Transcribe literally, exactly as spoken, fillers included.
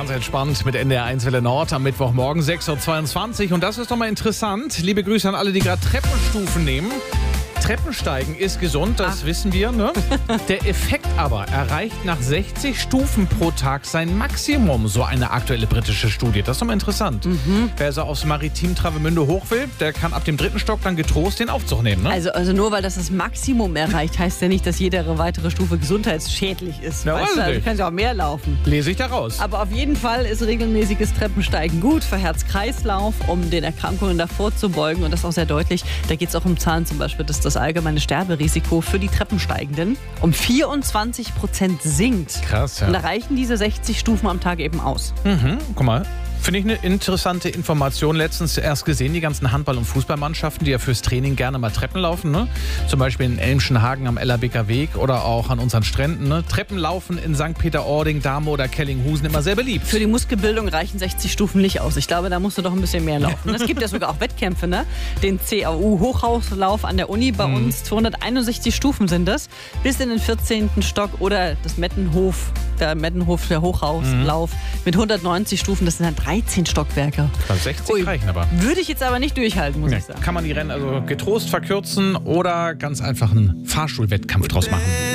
Ganz entspannt mit N D R eins Welle Nord am Mittwochmorgen sechs Uhr zweiundzwanzig. Und das ist doch mal interessant. Liebe Grüße an alle, die gerade Treppenstufen nehmen. Treppensteigen ist gesund, das Ach. wissen wir. Ne? Der Effekt aber erreicht nach sechzig Stufen pro Tag sein Maximum, so eine aktuelle britische Studie. Das ist doch mal interessant. Mhm. Wer so aufs Maritim Travemünde hoch will, der kann ab dem dritten Stock dann getrost den Aufzug nehmen. Ne? Also, also nur weil das das Maximum erreicht, heißt ja nicht, dass jede weitere Stufe gesundheitsschädlich ist. Ja, weißt du, also kann ja auch mehr laufen. Lese ich da raus. Aber auf jeden Fall ist regelmäßiges Treppensteigen gut für Herz-Kreislauf, um den Erkrankungen davor zu beugen. Und das ist auch sehr deutlich. Da geht es auch um Zahlen zum Beispiel, dass das allgemeine Sterberisiko für die Treppensteigenden um vierundzwanzig Prozent sinkt. Krass, ja. Und da reichen diese sechzig Stufen am Tag eben aus. Mhm, guck mal. Finde ich eine interessante Information. Letztens erst gesehen, die ganzen Handball- und Fußballmannschaften, die ja fürs Training gerne mal Treppen laufen. Ne? Zum Beispiel in Elmschenhagen am Ellerbecker Weg oder auch an unseren Stränden. Ne? Treppenlaufen in Sankt Peter-Ording, Dahme oder Kellinghusen immer sehr beliebt. Für die Muskelbildung reichen sechzig Stufen nicht aus. Ich glaube, da musst du doch ein bisschen mehr laufen. Es gibt ja sogar auch Wettkämpfe, ne? Den C A U-Hochhauslauf an der Uni bei mhm. uns. zweihunderteinundsechzig Stufen sind das. Bis in den vierzehnten Stock oder das Mettenhof, der Mettenhof, der Hochhauslauf mhm. mit hundertneunzig Stufen. Das sind dann dreizehn Stockwerke. sechzig Ui, reichen aber. Würde ich jetzt aber nicht durchhalten, muss ja, ich sagen. Kann man die Rennen also getrost verkürzen oder ganz einfach einen Fahrstuhlwettkampf draus machen.